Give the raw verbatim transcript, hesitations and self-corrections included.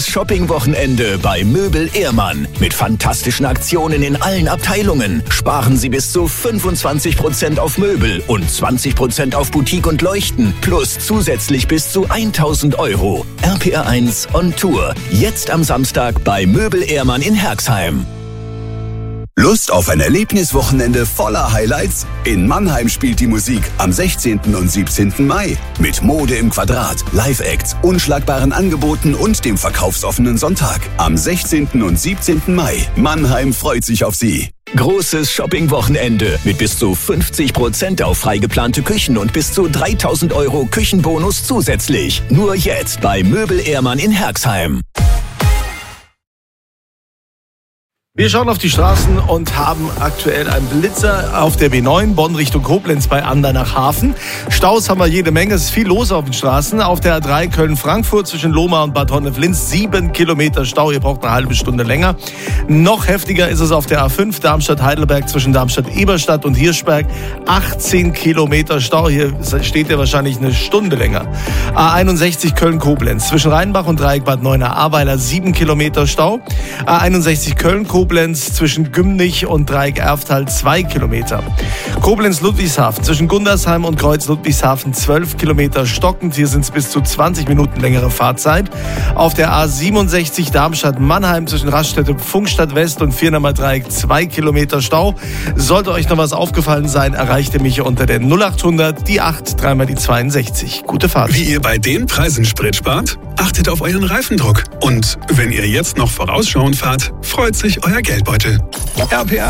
Shopping-Wochenende bei Möbel Ehrmann. Mit fantastischen Aktionen in allen Abteilungen sparen Sie bis zu fünfundzwanzig Prozent auf Möbel und zwanzig Prozent auf Boutique und Leuchten. Plus zusätzlich bis zu tausend Euro. R P R eins on Tour. Jetzt am Samstag bei Möbel Ehrmann in Herxheim. Lust auf ein Erlebniswochenende voller Highlights? In Mannheim spielt die Musik am sechzehnten und siebzehnten Mai. Mit Mode im Quadrat, Live-Acts, unschlagbaren Angeboten und dem verkaufsoffenen Sonntag. Am sechzehnten und siebzehnten Mai. Mannheim freut sich auf Sie. Großes Shopping-Wochenende mit bis zu fünfzig Prozent auf frei geplante Küchen und bis zu dreitausend Euro Küchenbonus zusätzlich. Nur jetzt bei Möbel Ehrmann in Herxheim. Wir schauen auf die Straßen und haben aktuell einen Blitzer auf der B neun, Bonn Richtung Koblenz bei Andernach-Hafen. Staus haben wir jede Menge, es ist viel los auf den Straßen. Auf der A drei Köln-Frankfurt zwischen Lohmar und Bad Honnef-Linz, sieben Kilometer Stau, ihr braucht eine halbe Stunde länger. Noch heftiger ist es auf der A fünf Darmstadt-Heidelberg zwischen Darmstadt-Eberstadt und Hirschberg, achtzehn Kilometer Stau, hier steht ihr wahrscheinlich eine Stunde länger. A einundsechzig Köln-Koblenz zwischen Rheinbach und Dreieck Bad Neuenahr-Ahrweiler, sieben Kilometer Stau. A einundsechzig Köln-Koblenz Koblenz zwischen Gümnich und Dreieck-Erftal zwei Kilometer. Koblenz-Ludwigshafen zwischen Gundersheim und Kreuz-Ludwigshafen zwölf Kilometer stockend. Hier sind es bis zu zwanzig Minuten längere Fahrzeit. Auf der A siebenundsechzig Darmstadt-Mannheim zwischen Raststätte Funkstadt West und Viernamer Dreieck zwei Kilometer Stau. Sollte euch noch was aufgefallen sein, erreicht ihr mich unter der null achthundert, die acht, dreimal die zweiundsechzig. Gute Fahrt. Wie ihr bei den Preisen Sprit spart? Achtet auf euren Reifendruck. Und wenn ihr jetzt noch vorausschauend fahrt, freut sich euer Geldbeutel. R P R